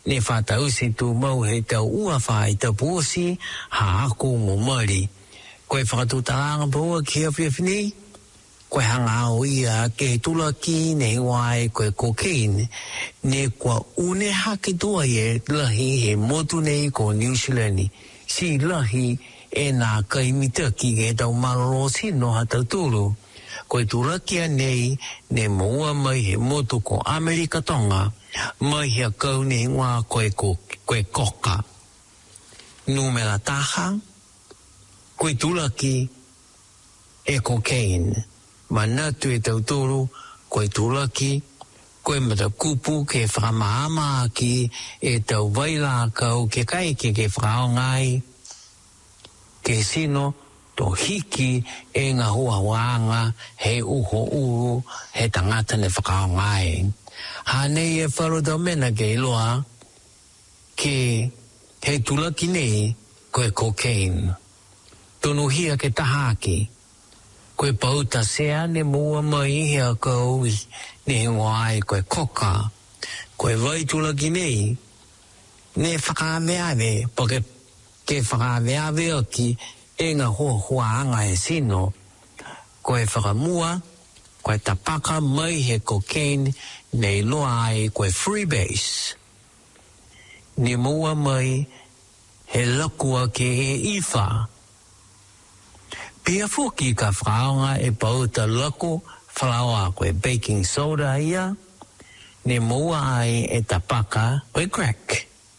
ne whatau si tu mau he tau ua whai tau pōsi ha ako mo mari. Koe whakatutanga pōa kia whiawhini, koe hanga o ia ke tula ki ne wai koe cocaine, ne kua une hake toa ye lahi he motu nei ko New Zealand. Si lahi e nā kaimitaki e tau maroro sino ha tau tūru. Koe tūrakia nei ne moua mai he motu ko Amerika Tonga, mai hea kau ne ngā koe koka. Numera taha, koe tūraki e cocaine. Manatu e tau tūru, koe tūraki, koe mata kupu ke whakamahama ki e tau waila kau ke kaike ke whakaongai. Ke sino, to hiki e ngā hua wanga he uho uru he tangata ne whakaongai. Hanei e wharoda mena ke iloa ke he tūlaki nei koe cocaine. Tonu hia ke tahaki. Koe pauta sea ne mua mai hea kau ne wai koe koka. Koe vai tūlaki nei ne whakameave poke ke whakameave aki e ngā hoa anga e sino, koe whakamua, koe tapaka mai he cocaine, nei loa ai koe freebase. Ni mua mai he lakua ke e iwha. Pia fuki ka whaonga e pauta lako, whalawa koe baking soda ia, ni mua ai e tapaka koe crack.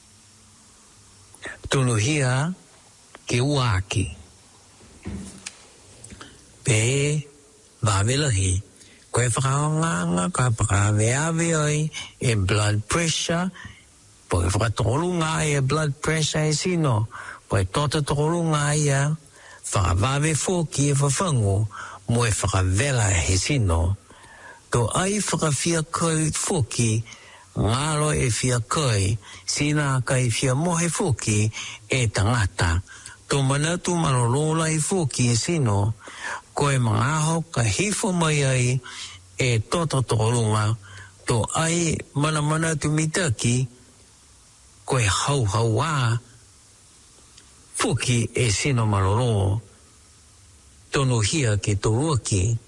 Tunu hia ke uaki. Pe vavelahi koe whakaonganga ka whakaweawe oi e blood pressure po e whakatolunga e blood pressure e sino po e tota tolunga ia whakawawe fōki e whawhango mo e whakawela he sino to ai whakawhia koe fōki ngaro e whia koe sina kai whia mohe fōki e tangata to manatu marorola i fōki e sino koe mangaho ka hifo mai ai e toto tokolunga to ai mana tu mitaki koe hau wā fuki e sino maroro tono hia ke toruaki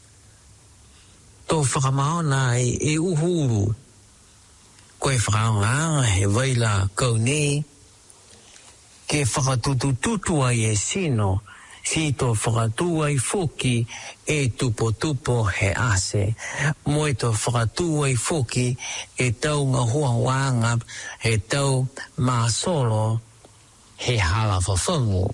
to whakamaona ai e uhuru koe whakaonga he waila kaunei ke whakatutututu ai e sino si to whakatu ai foki e tupo he ase. Mo e to whakatu ai foki e tau ngā hua wanga he tau mā solo he hala whawhangu.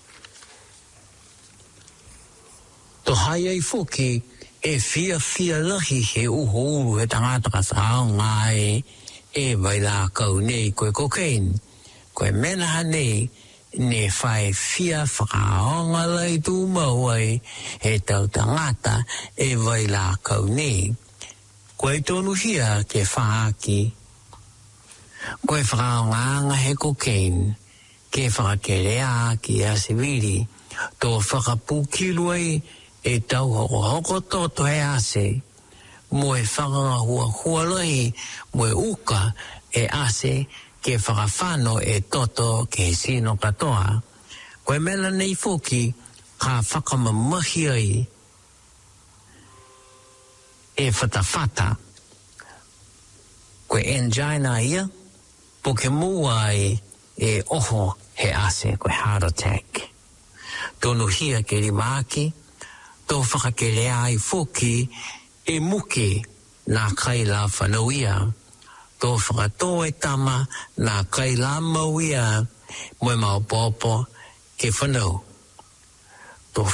To hai ai foki e whia lahi he uho uru he tangata ka saonga e waila kau nei koe cocaine. Koe menaha nei ne whai whia whakaonga lai tū mauai he tau tangata e waila kau nei. Koe tonu hia ke whaaki. Koe whakaonga he cocaine ke whakakerea ki a siviri tō whakapukiruai e tau hoko toto he ase. Mo e whakahua lai mo e uka e ase ke whakawhano e toto ke sino katoa. Koe mela nei foki ka whakamamahi ai e whatawhata. Koe angina ia, po ke mua e oho he ase koe heart attack. Tonu hia ke rimaki, tō whakakelea ai foki e muke nā kaila whanauia. Tō whakatō e tama nā kaila mauia moe mau pōpō ke whanau. Tō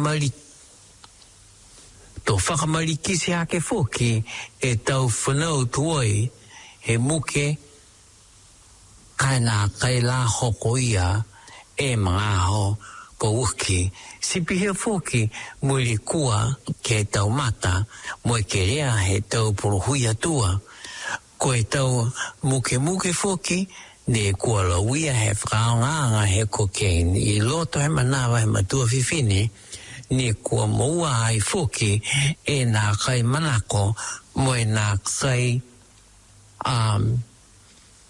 whakamari kisi hake foki e tau whanau tuoi he muke kai nā kaila hoko ia e mga ho po uki. Sipihia foki muli kua ke tau mata moe ke rea he tau porohuia tua. Koe tau muke foki ne kua lauia he whakaonganga he cocaine i loto he manawa he matua whiwhine ne kua moua ai foki e nā kai manako mo e nā kai